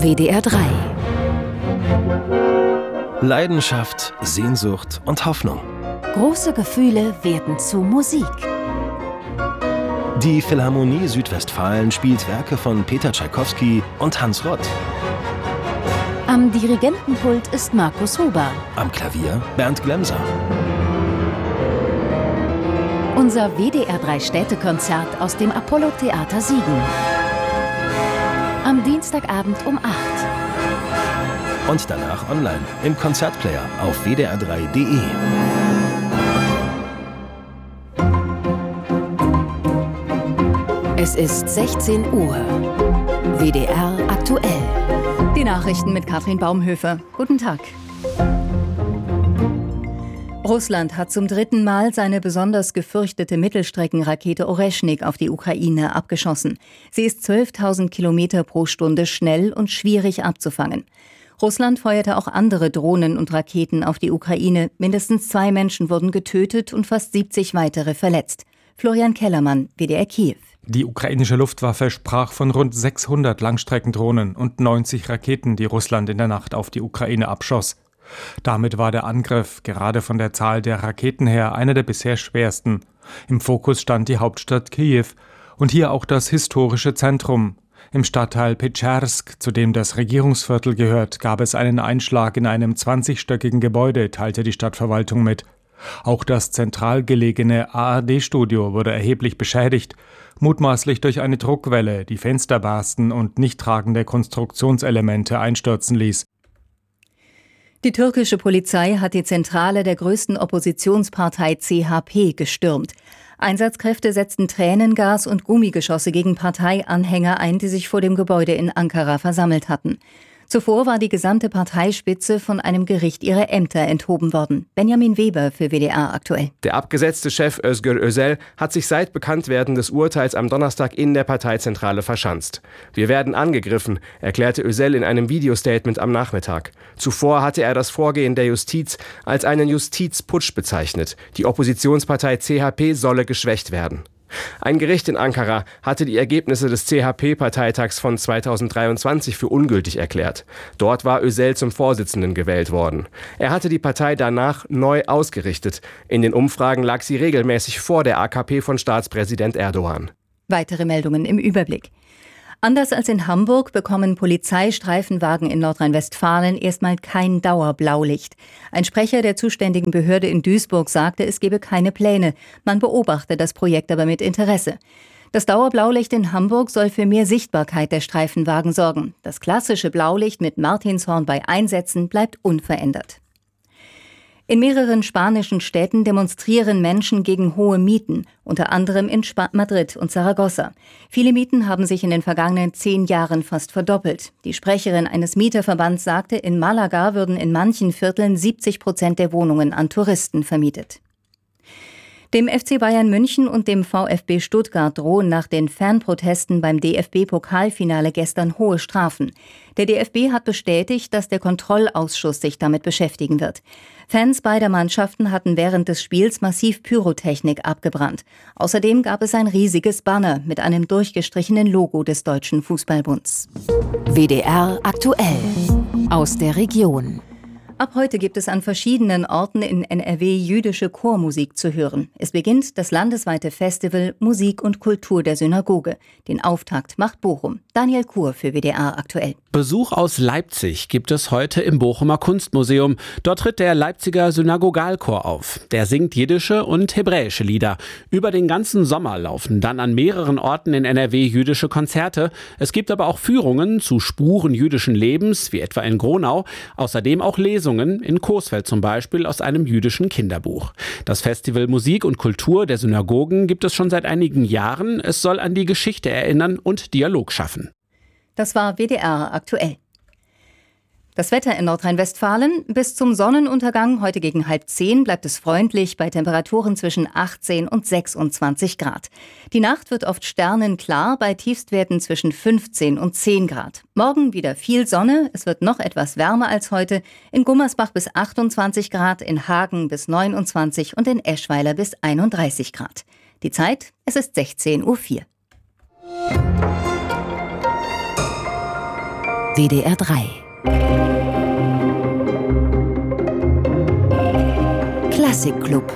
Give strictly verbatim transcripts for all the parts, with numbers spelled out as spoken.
W D R drei. Leidenschaft, Sehnsucht und Hoffnung. Große Gefühle werden zu Musik. Die Philharmonie Südwestfalen spielt Werke von Peter Tschaikowski und Hans Rott. Am Dirigentenpult ist Markus Huber. Am Klavier Bernd Glemser. Unser W D R drei Städtekonzert aus dem Apollo-Theater Siegen. Am Dienstagabend um acht. Und danach online im Konzertplayer auf w d r drei punkt d e. Es ist sechzehn Uhr. W D R aktuell. Die Nachrichten mit Katrin Baumhöfer. Guten Tag. Russland hat zum dritten Mal seine besonders gefürchtete Mittelstreckenrakete Oreschnik auf die Ukraine abgeschossen. Sie ist zwölftausend Kilometer pro Stunde schnell und schwierig abzufangen. Russland feuerte auch andere Drohnen und Raketen auf die Ukraine. Mindestens zwei Menschen wurden getötet und fast siebzig weitere verletzt. Florian Kellermann, W D R Kiew. Die ukrainische Luftwaffe sprach von rund sechshundert Langstreckendrohnen und neunzig Raketen, die Russland in der Nacht auf die Ukraine abschoss. Damit war der Angriff, gerade von der Zahl der Raketen her, einer der bisher schwersten. Im Fokus stand die Hauptstadt Kiew und hier auch das historische Zentrum. Im Stadtteil Petschersk, zu dem das Regierungsviertel gehört, gab es einen Einschlag in einem zwanzigstöckigen Gebäude, teilte die Stadtverwaltung mit. Auch das zentral gelegene A R D-Studio wurde erheblich beschädigt, mutmaßlich durch eine Druckwelle, die Fenster barsten und nicht tragende Konstruktionselemente einstürzen ließ. Die türkische Polizei hat die Zentrale der größten Oppositionspartei C H P gestürmt. Einsatzkräfte setzten Tränengas und Gummigeschosse gegen Parteianhänger ein, die sich vor dem Gebäude in Ankara versammelt hatten. Zuvor war die gesamte Parteispitze von einem Gericht ihrer Ämter enthoben worden. Benjamin Weber für W D R aktuell. Der abgesetzte Chef Özgür Özel hat sich seit Bekanntwerden des Urteils am Donnerstag in der Parteizentrale verschanzt. Wir werden angegriffen, erklärte Özel in einem Videostatement am Nachmittag. Zuvor hatte er das Vorgehen der Justiz als einen Justizputsch bezeichnet. Die Oppositionspartei C H P solle geschwächt werden. Ein Gericht in Ankara hatte die Ergebnisse des C H P-Parteitags von zweitausenddreiundzwanzig für ungültig erklärt. Dort war Özel zum Vorsitzenden gewählt worden. Er hatte die Partei danach neu ausgerichtet. In den Umfragen lag sie regelmäßig vor der A K P von Staatspräsident Erdogan. Weitere Meldungen im Überblick. Anders als in Hamburg bekommen Polizeistreifenwagen in Nordrhein-Westfalen erstmal kein Dauerblaulicht. Ein Sprecher der zuständigen Behörde in Duisburg sagte, es gebe keine Pläne. Man beobachte das Projekt aber mit Interesse. Das Dauerblaulicht in Hamburg soll für mehr Sichtbarkeit der Streifenwagen sorgen. Das klassische Blaulicht mit Martinshorn bei Einsätzen bleibt unverändert. In mehreren spanischen Städten demonstrieren Menschen gegen hohe Mieten, unter anderem in Sp- Madrid und Saragossa. Viele Mieten haben sich in den vergangenen zehn Jahren fast verdoppelt. Die Sprecherin eines Mieterverbands sagte, in Malaga würden in manchen Vierteln siebzig Prozent der Wohnungen an Touristen vermietet. Dem F C Bayern München und dem VfB Stuttgart drohen nach den Fanprotesten beim D F B-Pokalfinale gestern hohe Strafen. Der D F B hat bestätigt, dass der Kontrollausschuss sich damit beschäftigen wird. Fans beider Mannschaften hatten während des Spiels massiv Pyrotechnik abgebrannt. Außerdem gab es ein riesiges Banner mit einem durchgestrichenen Logo des Deutschen Fußballbunds. W D R aktuell. Aus der Region. Ab heute gibt es an verschiedenen Orten in N R W jüdische Chormusik zu hören. Es beginnt das landesweite Festival Musik und Kultur der Synagoge. Den Auftakt macht Bochum. Daniel Kur für W D R aktuell. Besuch aus Leipzig gibt es heute im Bochumer Kunstmuseum. Dort tritt der Leipziger Synagogalchor auf. Der singt jiddische und hebräische Lieder. Über den ganzen Sommer laufen dann an mehreren Orten in N R W jüdische Konzerte. Es gibt aber auch Führungen zu Spuren jüdischen Lebens, wie etwa in Gronau. Außerdem auch Lesungen. In Coesfeld zum Beispiel aus einem jüdischen Kinderbuch. Das Festival Musik und Kultur der Synagogen gibt es schon seit einigen Jahren. Es soll an die Geschichte erinnern und Dialog schaffen. Das war W D R aktuell. Das Wetter in Nordrhein-Westfalen: bis zum Sonnenuntergang heute gegen halb zehn bleibt es freundlich bei Temperaturen zwischen achtzehn und sechsundzwanzig Grad. Die Nacht wird oft sternenklar bei Tiefstwerten zwischen fünfzehn und zehn Grad. Morgen wieder viel Sonne, es wird noch etwas wärmer als heute. In Gummersbach bis achtundzwanzig Grad, in Hagen bis neunundzwanzig und in Eschweiler bis einunddreißig Grad. Die Zeit: es ist sechzehn Uhr vier. W D R drei. Klassikclub.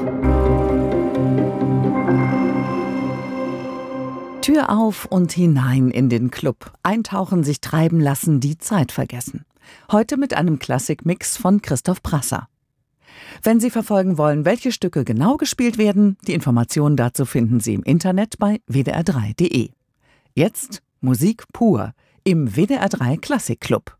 Tür auf und hinein in den Club. Eintauchen, sich treiben lassen, die Zeit vergessen. Heute mit einem Klassikmix von Christoph Prasser. Wenn Sie verfolgen wollen, welche Stücke genau gespielt werden, die Informationen dazu finden Sie im Internet bei w d r drei punkt d e. Jetzt Musik pur im W D R drei Klassikclub.